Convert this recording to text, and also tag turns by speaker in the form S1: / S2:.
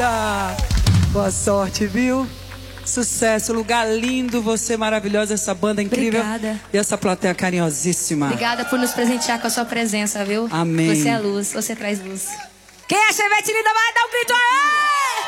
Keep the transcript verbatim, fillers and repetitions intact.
S1: Obrigada. Boa sorte, viu? Sucesso, lugar lindo, você maravilhosa, essa banda incrível.
S2: Obrigada.
S1: E essa plateia carinhosíssima.
S2: Obrigada por nos presentear com a sua presença, viu?
S1: Amém.
S2: Você é luz, você traz luz. Quem é Chevette linda vai dar um grito aí!